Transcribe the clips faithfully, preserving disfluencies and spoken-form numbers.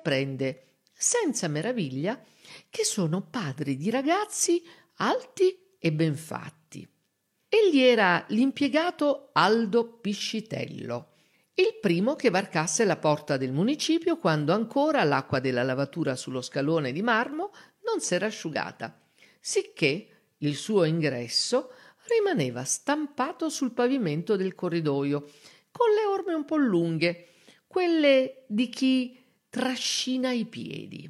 apprende senza meraviglia che sono padri di ragazzi alti e ben fatti. Egli era l'impiegato Aldo Piscitello, il primo che varcasse la porta del municipio quando ancora l'acqua della lavatura sullo scalone di marmo non s'era asciugata, sicché il suo ingresso rimaneva stampato sul pavimento del corridoio, con le orme un po' lunghe, quelle di chi trascina i piedi.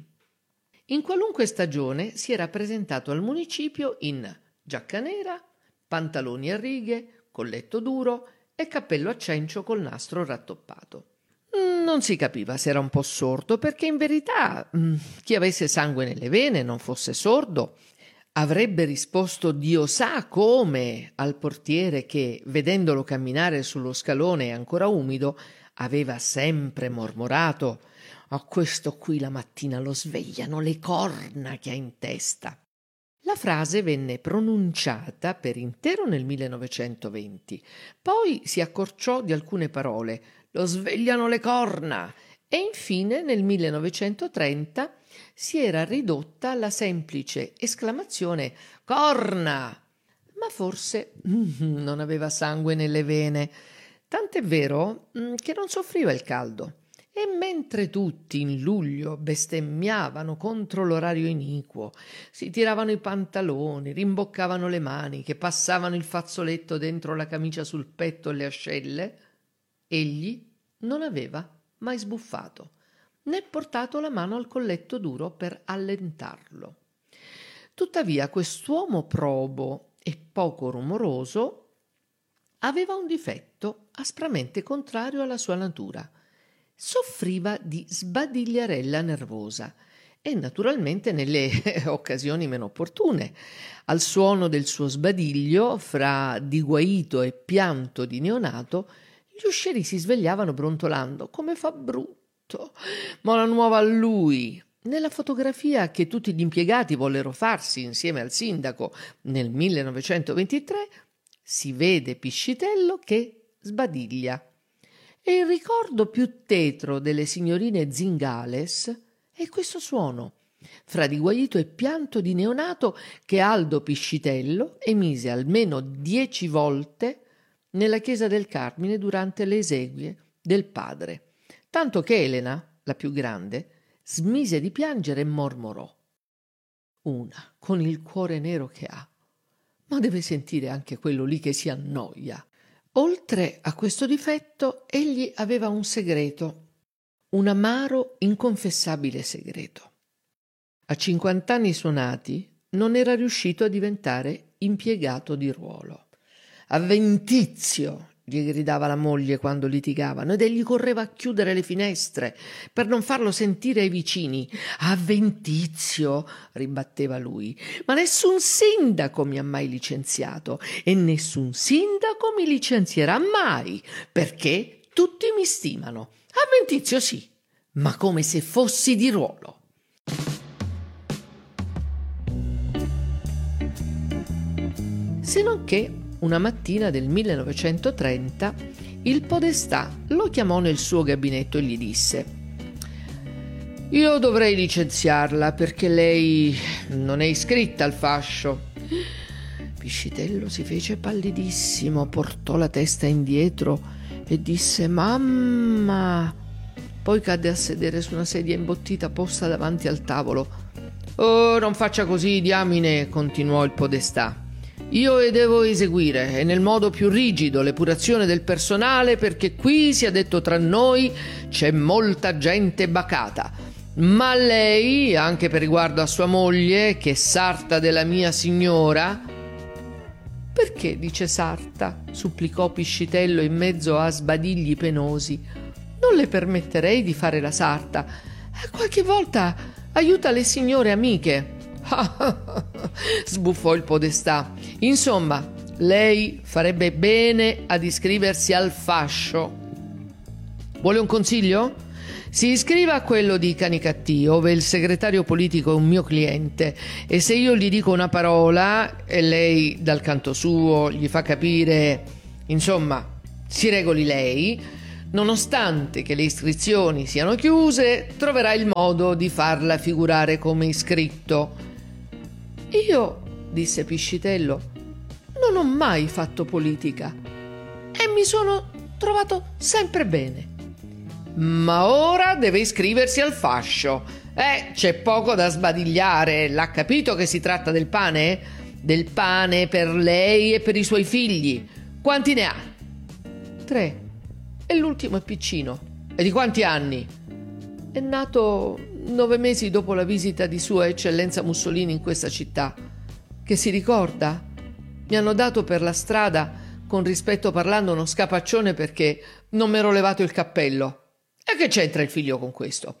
In qualunque stagione si era presentato al municipio in giacca nera, pantaloni a righe, colletto duro e cappello a cencio col nastro rattoppato. Non si capiva se era un po' sordo, perché in verità chi avesse sangue nelle vene non fosse sordo. Avrebbe risposto Dio sa come al portiere che, vedendolo camminare sullo scalone ancora umido, aveva sempre mormorato: «A questo qui la mattina lo svegliano le corna che ha in testa». La frase venne pronunciata per intero nel millenovecentoventi, poi si accorciò di alcune parole: «lo svegliano le corna», e infine nel millenovecentotrenta si era ridotta alla semplice esclamazione «corna», ma forse mm, non aveva sangue nelle vene, tant'è vero mm, che non soffriva il caldo. E mentre tutti in luglio bestemmiavano contro l'orario iniquo, si tiravano i pantaloni, rimboccavano le maniche, passavano il fazzoletto dentro la camicia sul petto e le ascelle, egli non aveva mai sbuffato, né portato la mano al colletto duro per allentarlo. Tuttavia quest'uomo probo e poco rumoroso aveva un difetto aspramente contrario alla sua natura. Soffriva di sbadigliarella nervosa e naturalmente nelle occasioni meno opportune. Al suono del suo sbadiglio, fra diguaito e pianto di neonato, gli uscieri si svegliavano brontolando: «come fa brutto, ma la nuova a lui». Nella fotografia che tutti gli impiegati vollero farsi insieme al sindaco nel millenovecentoventitré si vede Piscitello che sbadiglia. E il ricordo più tetro delle signorine Zingales è questo suono, fra diguaito e pianto di neonato, che Aldo Piscitello emise almeno dieci volte nella chiesa del Carmine durante le esequie del padre, tanto che Elena, la più grande, smise di piangere e mormorò: «Una con il cuore nero che ha, ma deve sentire anche quello lì che si annoia». Oltre a questo difetto, egli aveva un segreto, un amaro, inconfessabile segreto. A cinquant'anni suonati non era riuscito a diventare impiegato di ruolo. «Avventizio!» gli gridava la moglie quando litigavano, ed egli correva a chiudere le finestre per non farlo sentire ai vicini. «Avventizio!» ribatteva lui, «ma nessun sindaco mi ha mai licenziato e nessun sindaco mi licenzierà mai, perché tutti mi stimano. Avventizio sì, ma come se fossi di ruolo». Se non che una mattina del millenovecentotrenta il podestà lo chiamò nel suo gabinetto e gli disse: «Io dovrei licenziarla perché lei non è iscritta al fascio». Piscitello si fece pallidissimo, portò la testa indietro e disse: «Mamma!». Poi cadde a sedere su una sedia imbottita posta davanti al tavolo. «Oh, non faccia così, diamine», continuò il podestà. «Io e devo eseguire, e nel modo più rigido, l'epurazione del personale, perché qui, sia detto tra noi, c'è molta gente bacata. Ma lei, anche per riguardo a sua moglie, che è sarta della mia signora». «Perché dice sarta?» supplicò Piscitello in mezzo a sbadigli penosi. «Non le permetterei di fare la sarta. Qualche volta aiuta le signore amiche». sbuffò il podestà. «Insomma, lei farebbe bene ad iscriversi al fascio. Vuole un consiglio? Si iscriva a quello di Canicattì, ove il segretario politico è un mio cliente, e se io gli dico una parola e lei dal canto suo gli fa capire, insomma, si regoli lei, Nonostante che le iscrizioni siano chiuse, troverà il modo di farla figurare come iscritto. Io, disse Piscitello, non ho mai fatto politica e mi sono trovato sempre bene. Ma ora deve iscriversi al fascio. Eh, c'è poco da sbadigliare. L'ha capito che si tratta del pane? Del pane per lei e per i suoi figli. Quanti ne ha? Tre. E l'ultimo è piccino. E di quanti anni? È nato nove mesi dopo la visita di Sua Eccellenza Mussolini in questa città. Che si ricorda? Mi hanno dato per la strada, con rispetto parlando, uno scapaccione perché non m'ero levato il cappello. E che c'entra il figlio con questo?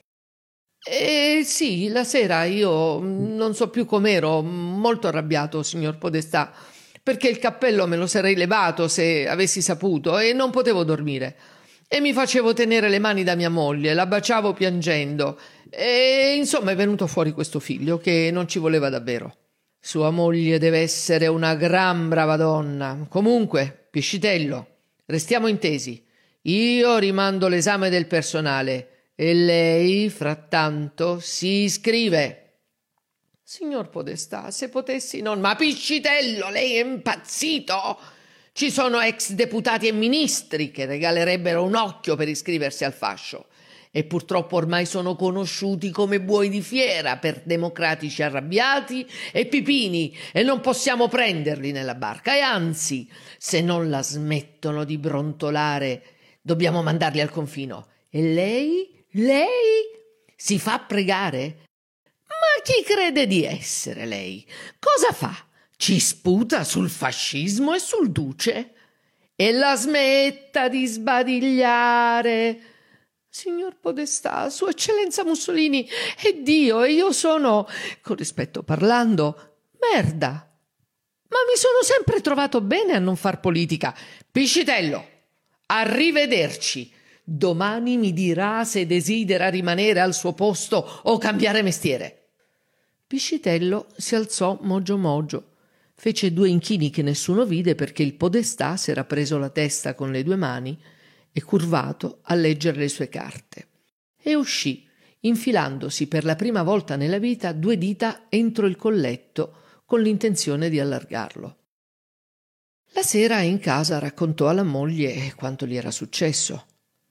Eh sì, la sera io non so più com'ero, molto arrabbiato, signor Podestà, perché il cappello me lo sarei levato se avessi saputo e non potevo dormire. E mi facevo tenere le mani da mia moglie, la baciavo piangendo. E insomma è venuto fuori questo figlio che non ci voleva davvero. Sua moglie deve essere una gran brava donna. Comunque, Piscitello, restiamo intesi. Io rimando l'esame del personale e lei, frattanto, si iscrive. Signor Podestà, se potessi non... Ma Piscitello, lei è impazzito! Ci sono ex deputati e ministri che regalerebbero un occhio per iscriversi al fascio. E purtroppo ormai sono conosciuti come buoi di fiera per democratici arrabbiati e pipini e non possiamo prenderli nella barca e anzi, se non la smettono di brontolare, dobbiamo mandarli al confino. E lei? Lei? Si fa pregare? Ma chi crede di essere lei? Cosa fa? Ci sputa sul fascismo e sul duce? E la smetta di sbadigliare. Signor Podestà, Sua Eccellenza Mussolini è Dio e io sono, con rispetto parlando, merda. Ma mi sono sempre trovato bene a non far politica. Piscitello, arrivederci. Domani mi dirà se desidera rimanere al suo posto o cambiare mestiere. Piscitello si alzò mogio mogio. Fece due inchini che nessuno vide perché il Podestà s'era preso la testa con le due mani e curvato a leggere le sue carte. E uscì, infilandosi per la prima volta nella vita due dita entro il colletto con l'intenzione di allargarlo. La sera in casa raccontò alla moglie quanto gli era successo.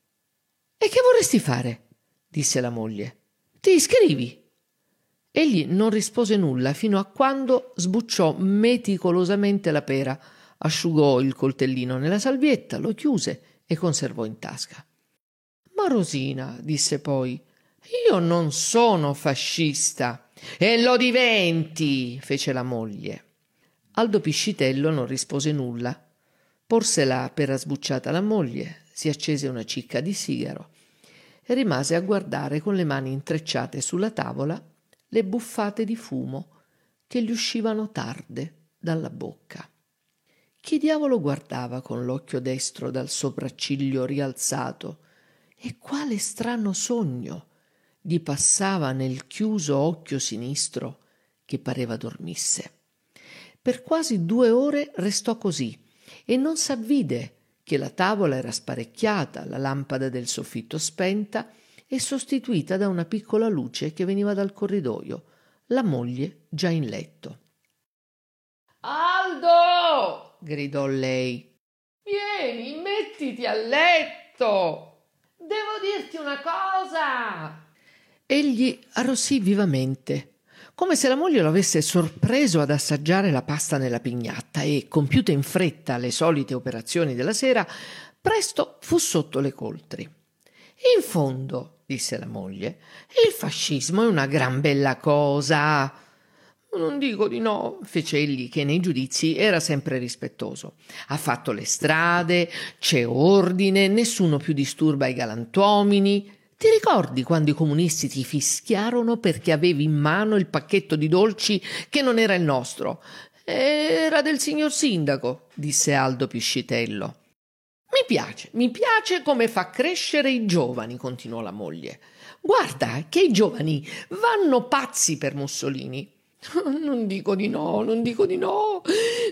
«E che vorresti fare?» disse la moglie. «Ti iscrivi?» Egli non rispose nulla fino a quando sbucciò meticolosamente la pera, asciugò il coltellino nella salvietta, lo chiuse e conservò in tasca. «Ma Rosina», disse poi, «io non sono fascista». «E lo diventi», fece la moglie. Aldo Piscitello non rispose nulla. Porse la pera sbucciata alla moglie, si accese una cicca di sigaro e rimase a guardare con le mani intrecciate sulla tavola le buffate di fumo che gli uscivano tarde dalla bocca. Chi diavolo guardava con l'occhio destro dal sopracciglio rialzato e quale strano sogno gli passava nel chiuso occhio sinistro che pareva dormisse. Per quasi due ore restò così e non s'avvide che la tavola era sparecchiata, la lampada del soffitto spenta e sostituita da una piccola luce che veniva dal corridoio, la moglie già in letto. «Aldo!» gridò lei. «Vieni, mettiti a letto! Devo dirti una cosa!» Egli arrossì vivamente, come se la moglie lo avesse sorpreso ad assaggiare la pasta nella pignatta e, compiute in fretta le solite operazioni della sera, presto fu sotto le coltri. «In fondo», disse la moglie, «il fascismo è una gran bella cosa». «Non dico di no», fece egli, che nei giudizi era sempre rispettoso. «Ha fatto le strade, c'è ordine, nessuno più disturba i galantuomini. Ti ricordi quando i comunisti ti fischiarono perché avevi in mano il pacchetto di dolci che non era il nostro?» «Era del signor sindaco», disse Aldo Piscitello. «Mi piace, mi piace come fa crescere i giovani», continuò la moglie. «Guarda che i giovani vanno pazzi per Mussolini». «Non dico di no, non dico di no.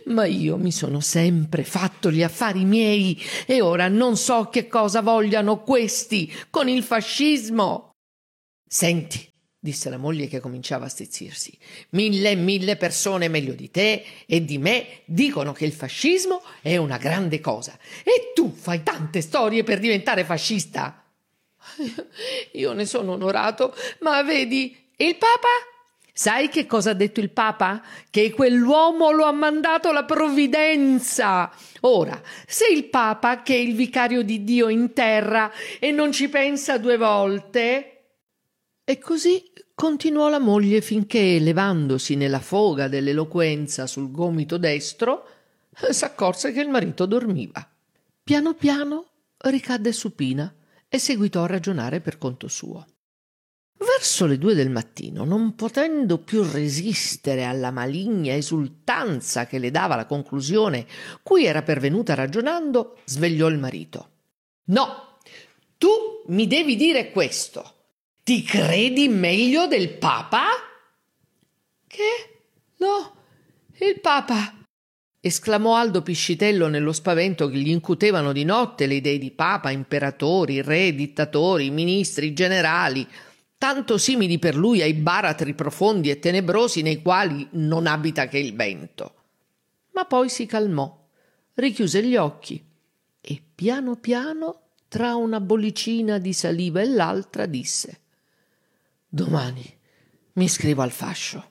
ma io mi sono sempre fatto gli affari miei e ora non so che cosa vogliano questi con il fascismo. Senti, disse la moglie che cominciava a stizzirsi, mille e mille persone meglio di te e di me dicono che il fascismo è una grande cosa e tu fai tante storie per diventare fascista. Io ne sono onorato, ma vedi, il Papa? Sai che cosa ha detto il Papa? Che quell'uomo lo ha mandato la provvidenza. Ora, se il Papa, che è il vicario di Dio in terra e non ci pensa due volte... E così continuò la moglie finché, levandosi nella foga dell'eloquenza sul gomito destro, s'accorse che il marito dormiva. Piano piano ricadde supina e seguitò a ragionare per conto suo. Verso le due del mattino, non potendo più resistere alla maligna esultanza che le dava la conclusione cui era pervenuta ragionando, svegliò il marito. «No, tu mi devi dire questo. Ti credi meglio del Papa?» «Che? No, il Papa!» esclamò Aldo Piscitello nello spavento che gli incutevano di notte le idee di Papa, imperatori, re, dittatori, ministri, generali, tanto simili per lui ai baratri profondi e tenebrosi nei quali non abita che il vento. Ma poi si calmò, richiuse gli occhi e piano piano, tra una bollicina di saliva e l'altra, disse: «Domani mi iscrivo al fascio».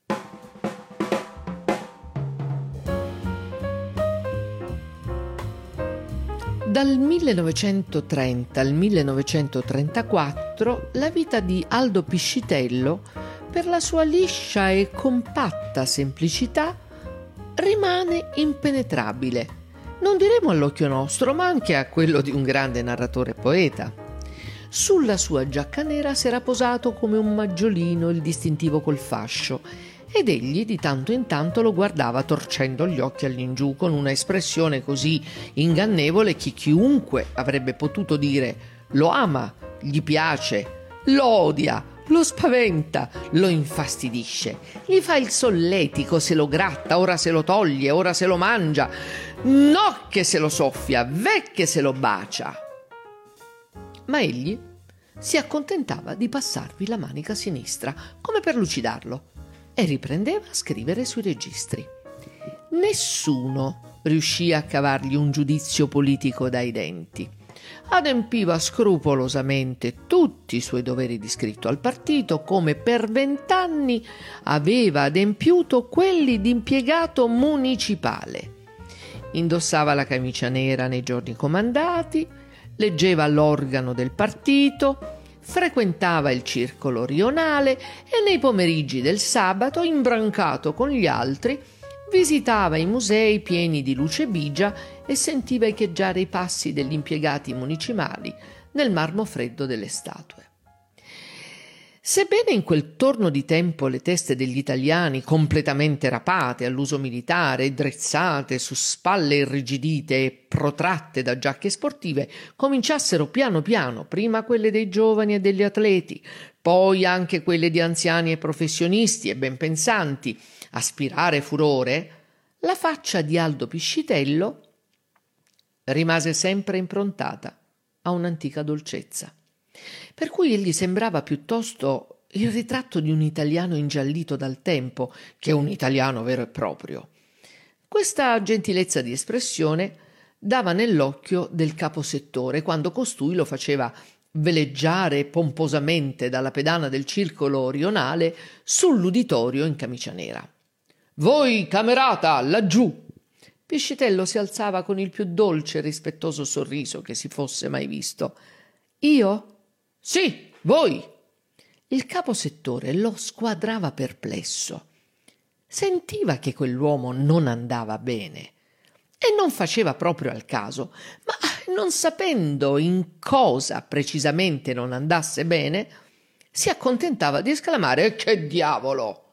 Dal millenovecentotrenta al millenovecentotrentaquattro la vita di Aldo Piscitello, per la sua liscia e compatta semplicità, rimane impenetrabile, non diremo all'occhio nostro, ma anche a quello di un grande narratore e poeta. Sulla sua giacca nera s'era posato come un maggiolino il distintivo col fascio, ed egli di tanto in tanto lo guardava torcendo gli occhi all'ingiù con una espressione così ingannevole che chiunque avrebbe potuto dire lo ama, gli piace, lo odia, lo spaventa, lo infastidisce, gli fa il solletico, se lo gratta, ora se lo toglie, ora se lo mangia, no che se lo soffia, ve che se lo bacia. Ma egli si accontentava di passarvi la manica sinistra, come per lucidarlo, e riprendeva a scrivere sui registri. Nessuno riuscì a cavargli un giudizio politico dai denti. Adempiva scrupolosamente tutti i suoi doveri di iscritto al partito, come per vent'anni aveva adempiuto quelli di impiegato municipale. Indossava la camicia nera nei giorni comandati, leggeva l'organo del partito, frequentava il circolo rionale e nei pomeriggi del sabato, imbrancato con gli altri, visitava i musei pieni di luce bigia e sentiva echeggiare i passi degli impiegati municipali nel marmo freddo delle statue. Sebbene in quel torno di tempo le teste degli italiani, completamente rapate all'uso militare, drizzate su spalle irrigidite e protratte da giacche sportive, cominciassero piano piano, prima quelle dei giovani e degli atleti, poi anche quelle di anziani e professionisti e ben pensanti, a spirare furore, la faccia di Aldo Piscitello rimase sempre improntata a un'antica dolcezza, per cui egli sembrava piuttosto il ritratto di un italiano ingiallito dal tempo che un italiano vero e proprio. Questa gentilezza di espressione dava nell'occhio del caposettore quando costui lo faceva veleggiare pomposamente dalla pedana del circolo rionale sull'uditorio in camicia nera. «Voi, camerata, laggiù!» Piscitello si alzava con il più dolce e rispettoso sorriso che si fosse mai visto. «Io?» «Sì, voi!» Il caposettore lo squadrava perplesso. Sentiva che quell'uomo non andava bene e non faceva proprio al caso, ma non sapendo in cosa precisamente non andasse bene, si accontentava di esclamare: «Che diavolo!»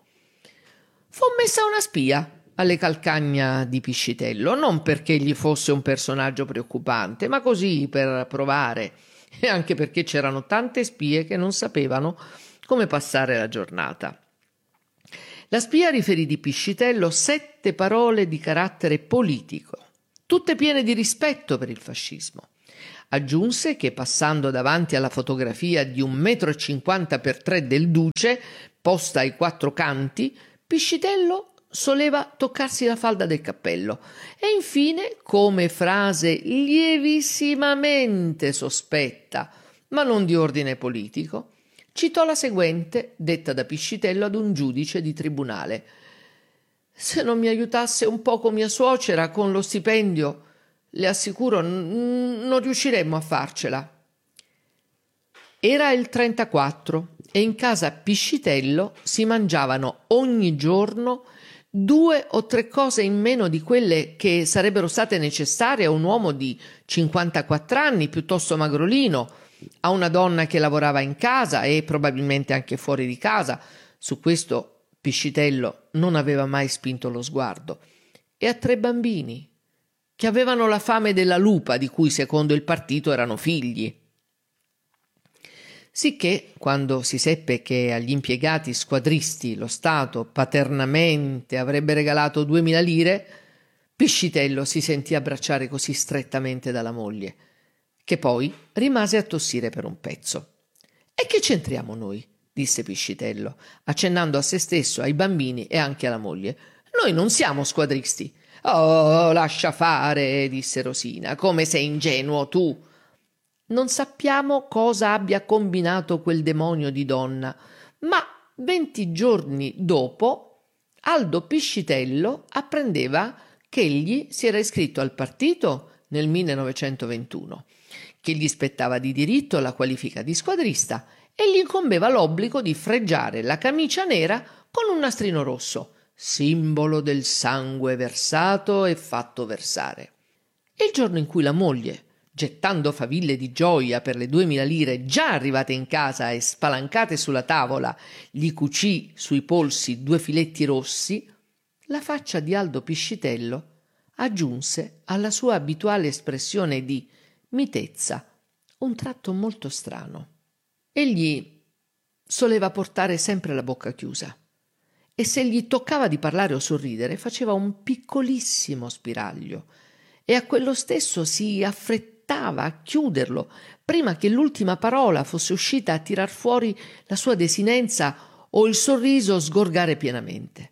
Fu messa una spia alle calcagna di Piscitello, non perché gli fosse un personaggio preoccupante, ma così per provare, e anche perché c'erano tante spie che non sapevano come passare la giornata. La spia riferì di Piscitello sette parole di carattere politico, tutte piene di rispetto per il fascismo. Aggiunse che, passando davanti alla fotografia di un metro e cinquanta per tre del duce, posta ai quattro canti, Piscitello soleva toccarsi la falda del cappello e infine, come frase lievissimamente sospetta, ma non di ordine politico, citò la seguente, detta da Piscitello ad un giudice di tribunale: «Se non mi aiutasse un poco mia suocera con lo stipendio, le assicuro n- non riusciremmo a farcela». Era il trentaquattro e in casa Piscitello si mangiavano ogni giorno due o tre cose in meno di quelle che sarebbero state necessarie a un uomo di cinquantaquattro anni, piuttosto magrolino, a una donna che lavorava in casa e probabilmente anche fuori di casa. Su questo Piscitello non aveva mai spinto lo sguardo. E a tre bambini, che avevano la fame della lupa di cui secondo il partito erano figli. Sicché, quando si seppe che agli impiegati squadristi lo Stato paternamente avrebbe regalato duemila lire, Piscitello si sentì abbracciare così strettamente dalla moglie, che poi rimase a tossire per un pezzo. «E che c'entriamo noi?» disse Piscitello, accennando a se stesso, ai bambini e anche alla moglie. «Noi non siamo squadristi». «Oh, lascia fare», disse Rosina, «come sei ingenuo tu». Non sappiamo cosa abbia combinato quel demonio di donna, ma venti giorni dopo Aldo Piscitello apprendeva che egli si era iscritto al partito nel millenovecentoventuno, che gli spettava di diritto la qualifica di squadrista e gli incombeva l'obbligo di fregiare la camicia nera con un nastrino rosso, simbolo del sangue versato e fatto versare. E il giorno in cui la moglie, gettando faville di gioia per le duemila lire già arrivate in casa e spalancate sulla tavola, gli cucì sui polsi due filetti rossi, la faccia di Aldo Piscitello aggiunse alla sua abituale espressione di mitezza un tratto molto strano. Egli soleva portare sempre la bocca chiusa e se gli toccava di parlare o sorridere faceva un piccolissimo spiraglio e a quello stesso si affrettava a chiuderlo prima che l'ultima parola fosse uscita a tirar fuori la sua desinenza o il sorriso sgorgare pienamente.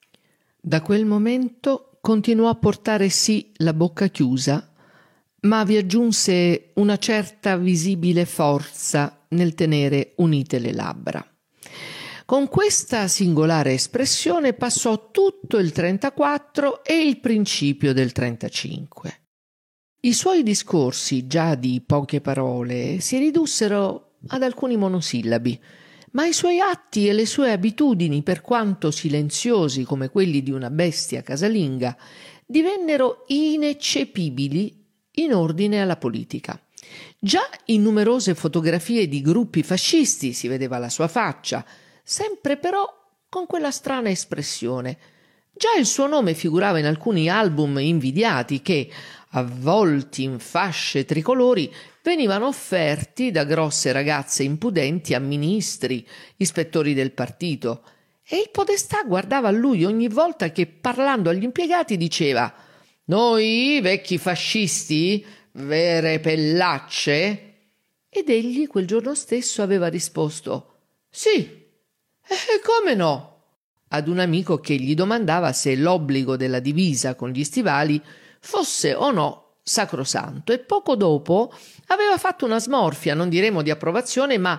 Da quel momento continuò a portare sì la bocca chiusa, ma vi aggiunse una certa visibile forza nel tenere unite le labbra. Con questa singolare espressione passò tutto il trentaquattro e il principio del trentacinque. I suoi discorsi, già di poche parole, si ridussero ad alcuni monosillabi, ma i suoi atti e le sue abitudini, per quanto silenziosi come quelli di una bestia casalinga, divennero ineccepibili in ordine alla politica. Già in numerose fotografie di gruppi fascisti si vedeva la sua faccia, sempre però con quella strana espressione. Già il suo nome figurava in alcuni album invidiati che, avvolti in fasce tricolori, venivano offerti da grosse ragazze impudenti a ministri, ispettori del partito, e il podestà guardava a lui ogni volta che, parlando agli impiegati, diceva: «Noi, vecchi fascisti, vere pellacce?» Ed egli quel giorno stesso aveva risposto: «Sì, e come no?» ad un amico che gli domandava se l'obbligo della divisa con gli stivali fosse o no sacrosanto, e poco dopo aveva fatto una smorfia, non diremo di approvazione, ma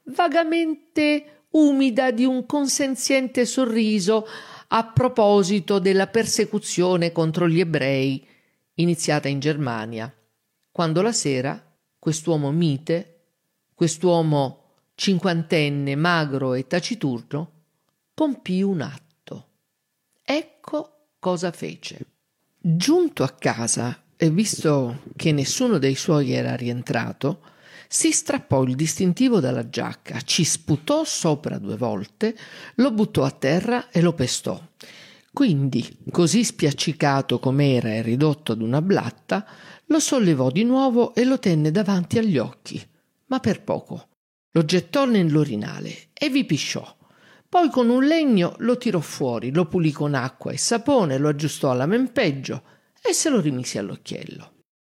vagamente umida, di un consenziente sorriso a proposito della persecuzione contro gli ebrei iniziata in Germania, quando la sera quest'uomo mite, quest'uomo cinquantenne, magro e taciturno, compì un atto. Ecco cosa fece. Giunto a casa e visto che nessuno dei suoi era rientrato, si strappò il distintivo dalla giacca, ci sputò sopra due volte, lo buttò a terra e lo pestò. Quindi, così spiaccicato com'era e ridotto ad una blatta, lo sollevò di nuovo e lo tenne davanti agli occhi, ma per poco. Lo gettò nell'orinale e vi pisciò. Poi con un legno lo tirò fuori, lo pulì con acqua e sapone, lo aggiustò alla mempeggio e se lo rimise all'occhiello.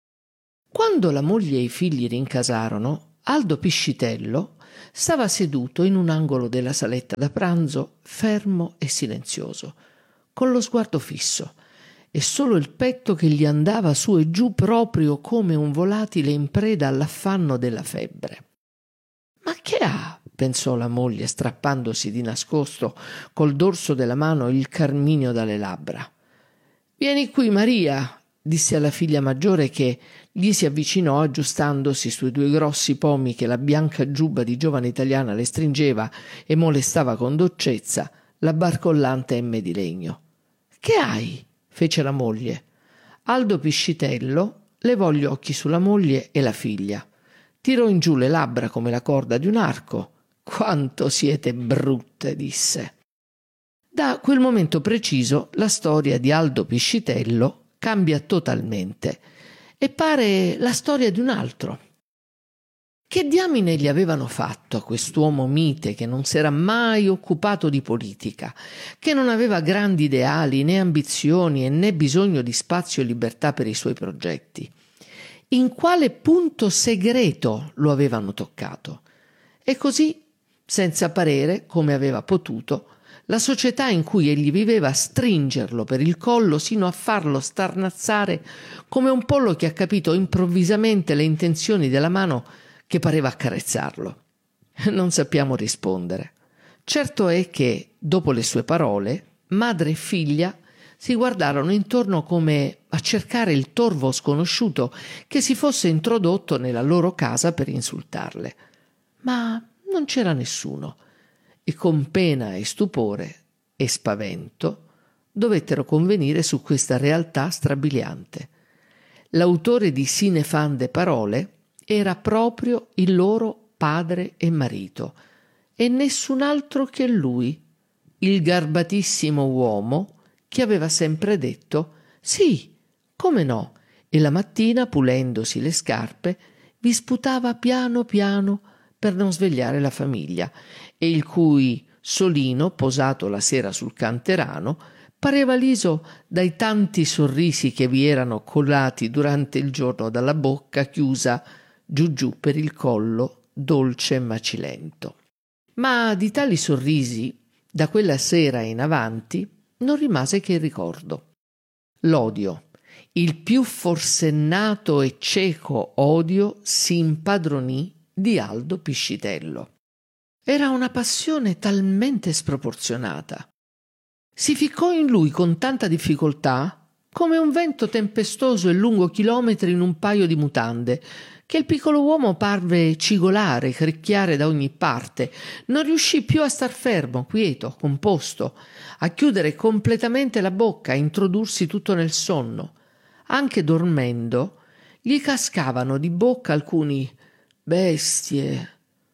Quando la moglie e i figli rincasarono, Aldo Piscitello stava seduto in un angolo della saletta da pranzo, fermo e silenzioso, con lo sguardo fisso e solo il petto che gli andava su e giù proprio come un volatile in preda all'affanno della febbre. «Ma che ha?» pensò la moglie, strappandosi di nascosto col dorso della mano il carminio dalle labbra. «Vieni qui, Maria», disse alla figlia maggiore che gli si avvicinò aggiustandosi sui due grossi pomi che la bianca giubba di giovane italiana le stringeva e molestava con dolcezza la barcollante emme di legno. «Che hai?» fece la moglie. Aldo Piscitello levò gli occhi sulla moglie e la figlia. Tirò in giù le labbra come la corda di un arco. «Quanto siete brutte», disse. Da quel momento preciso la storia di Aldo Piscitello cambia totalmente e pare la storia di un altro. Che diamine gli avevano fatto a quest'uomo mite che non s'era mai occupato di politica, che non aveva grandi ideali né ambizioni e né bisogno di spazio e libertà per i suoi progetti? In quale punto segreto lo avevano toccato? E così, senza parere, come aveva potuto, la società in cui egli viveva stringerlo per il collo sino a farlo starnazzare come un pollo che ha capito improvvisamente le intenzioni della mano che pareva accarezzarlo. Non sappiamo rispondere. Certo è che, dopo le sue parole, madre e figlia si guardarono intorno come a cercare il torvo sconosciuto che si fosse introdotto nella loro casa per insultarle. Ma non c'era nessuno e con pena e stupore e spavento dovettero convenire su questa realtà strabiliante. L'autore di Sine Fande Parole era proprio il loro padre e marito, e nessun altro che lui, il garbatissimo uomo che aveva sempre detto «Sì, come no», e la mattina, pulendosi le scarpe, vi sputava piano piano per non svegliare la famiglia, e il cui solino, posato la sera sul canterano, pareva liso dai tanti sorrisi che vi erano colati durante il giorno dalla bocca chiusa giù giù per il collo, dolce e macilento. Ma di tali sorrisi, da quella sera in avanti, non rimase che il ricordo. L'odio, il più forsennato e cieco odio, si impadronì di Aldo Piscitello. Era una passione talmente sproporzionata. Si ficcò in lui con tanta difficoltà, come un vento tempestoso e lungo chilometri in un paio di mutande, che il piccolo uomo parve cigolare, cricchiare da ogni parte, non riuscì più a star fermo, quieto, composto, a chiudere completamente la bocca, a introdursi tutto nel sonno. Anche dormendo gli cascavano di bocca alcuni bestie,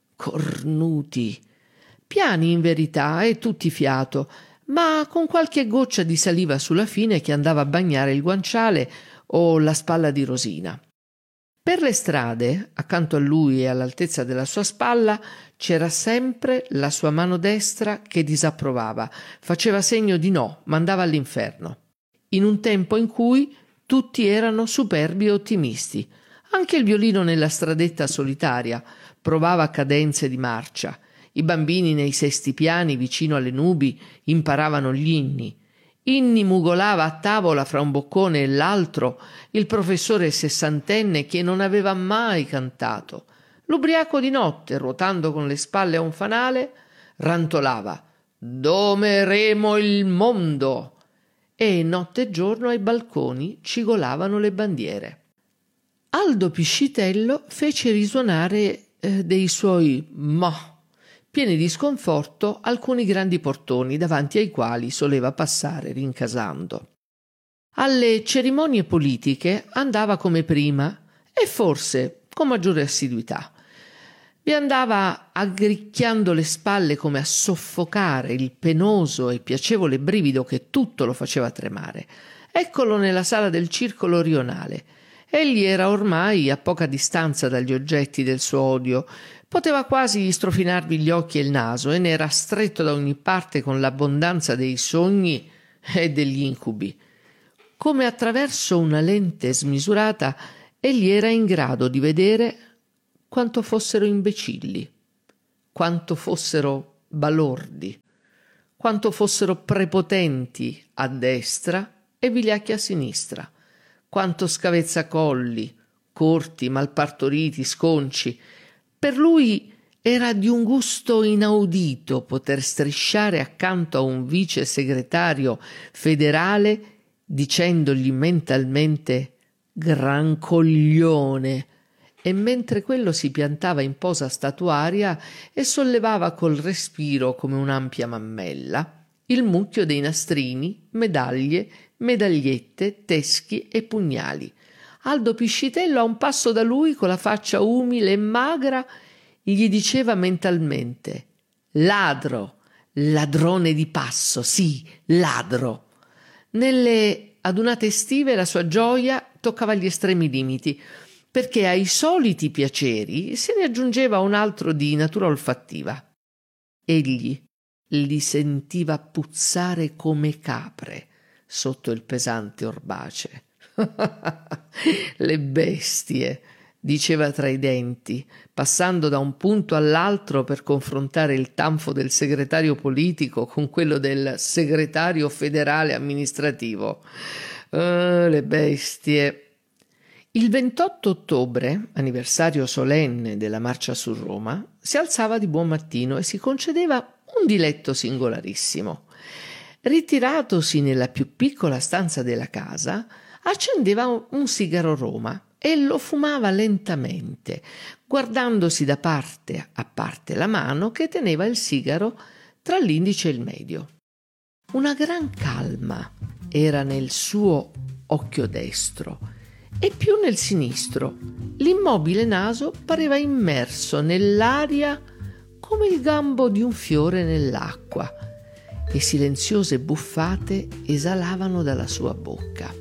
cornuti, piani in verità e tutti fiato, ma con qualche goccia di saliva sulla fine che andava a bagnare il guanciale o la spalla di Rosina. Per le strade, accanto a lui e all'altezza della sua spalla, c'era sempre la sua mano destra che disapprovava, faceva segno di no, mandava all'inferno. In un tempo in cui tutti erano superbi e ottimisti. Anche il violino nella stradetta solitaria provava cadenze di marcia. I bambini nei sesti piani vicino alle nubi imparavano gli inni. Inni mugolava a tavola fra un boccone e l'altro il professore sessantenne che non aveva mai cantato. L'ubriaco di notte, ruotando con le spalle a un fanale, rantolava «Domeremo il mondo!» e notte e giorno ai balconi cigolavano le bandiere. Aldo Piscitello fece risuonare eh, dei suoi «ma» pieni di sconforto alcuni grandi portoni davanti ai quali soleva passare rincasando. Alle cerimonie politiche andava come prima e forse con maggiore assiduità. Vi andava aggricchiando le spalle come a soffocare il penoso e piacevole brivido che tutto lo faceva tremare. Eccolo nella sala del circolo rionale. Egli era ormai a poca distanza dagli oggetti del suo odio, Poteva quasi strofinarvi gli occhi e il naso e ne era stretto da ogni parte con l'abbondanza dei sogni e degli incubi. Come attraverso una lente smisurata, egli era in grado di vedere quanto fossero imbecilli, quanto fossero balordi, quanto fossero prepotenti a destra e vigliacchi a sinistra, quanto scavezzacolli, corti, malpartoriti, sconci. Per lui era di un gusto inaudito poter strisciare accanto a un vice segretario federale dicendogli mentalmente «gran coglione», e mentre quello si piantava in posa statuaria e sollevava col respiro come un'ampia mammella il mucchio dei nastrini, medaglie, medagliette, teschi e pugnali. Aldo Piscitello, a un passo da lui, con la faccia umile e magra, gli diceva mentalmente «Ladro, ladrone di passo, sì, ladro». Nelle adunate estive la sua gioia toccava gli estremi limiti, perché ai soliti piaceri se ne aggiungeva un altro di natura olfattiva. Egli li sentiva puzzare come capre sotto il pesante orbace. «Le bestie», diceva tra i denti, passando da un punto all'altro per confrontare il tanfo del segretario politico con quello del segretario federale amministrativo. Oh, le bestie. Il ventotto ottobre, anniversario solenne della marcia su Roma, si alzava di buon mattino e si concedeva un diletto singolarissimo. Ritiratosi nella più piccola stanza della casa, accendeva un sigaro Roma e lo fumava lentamente, guardandosi da parte a parte la mano che teneva il sigaro tra l'indice e il medio. Una gran calma era nel suo occhio destro e più nel sinistro. L'immobile naso pareva immerso nell'aria come il gambo di un fiore nell'acqua, e silenziose buffate esalavano dalla sua bocca.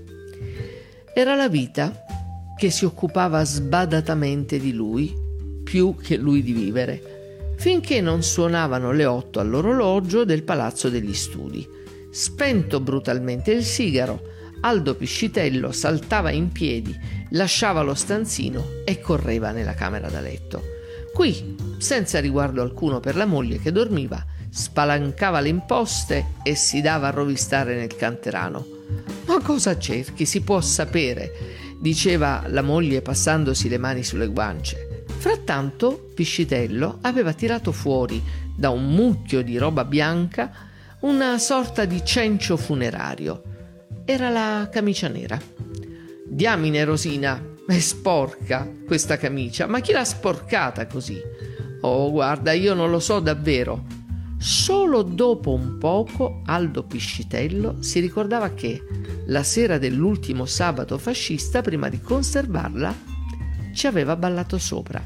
Era la vita che si occupava sbadatamente di lui, più che lui di vivere, finché non suonavano le otto all'orologio del Palazzo degli Studi. Spento brutalmente il sigaro, Aldo Piscitello saltava in piedi, lasciava lo stanzino e correva nella camera da letto. Qui, senza riguardo alcuno per la moglie che dormiva, spalancava le imposte e si dava a rovistare nel canterano. «Ma cosa cerchi? Si può sapere», diceva la moglie passandosi le mani sulle guance. Frattanto Piscitello aveva tirato fuori da un mucchio di roba bianca una sorta di cencio funerario. Era la camicia nera. «Diamine, Rosina, è sporca questa camicia, ma chi l'ha sporcata così?» «Oh, guarda, io non lo so davvero». Solo dopo un poco Aldo Piscitello si ricordava che la sera dell'ultimo sabato fascista, prima di conservarla, ci aveva ballato sopra.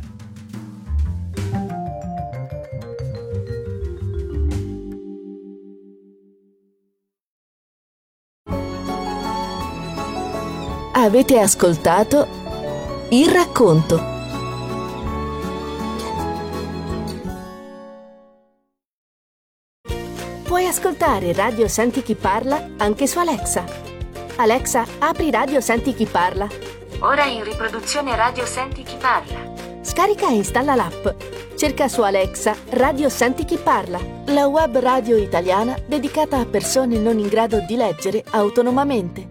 Avete ascoltato Il Racconto. Puoi ascoltare Radio Senti Chi Parla anche su Alexa. Alexa, apri Radio Senti Chi Parla. Ora in riproduzione Radio Senti Chi Parla. Scarica e installa l'app. Cerca su Alexa Radio Senti Chi Parla, la web radio italiana dedicata a persone non in grado di leggere autonomamente.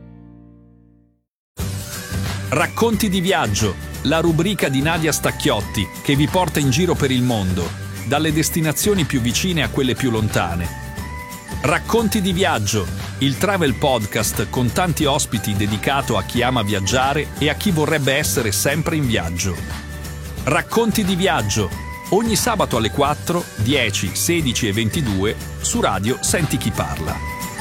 Racconti di viaggio, la rubrica di Nadia Stacchiotti che vi porta in giro per il mondo, dalle destinazioni più vicine a quelle più lontane. Racconti di viaggio, il travel podcast con tanti ospiti dedicato a chi ama viaggiare e a chi vorrebbe essere sempre in viaggio. Racconti di viaggio, ogni sabato alle quattro, dieci, sedici e ventidue su Radio Senti Chi Parla.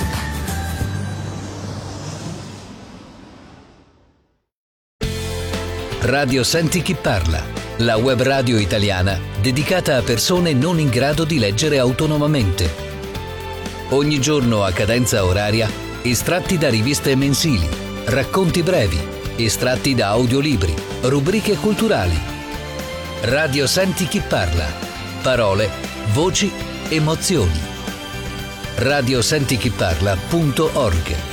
Radio Senti Chi Parla, la web radio italiana dedicata a persone non in grado di leggere autonomamente. Ogni giorno a cadenza oraria, estratti da riviste mensili, racconti brevi, estratti da audiolibri, rubriche culturali. Radio Senti chi parla. Parole, voci, emozioni. radiosentichiparla punto org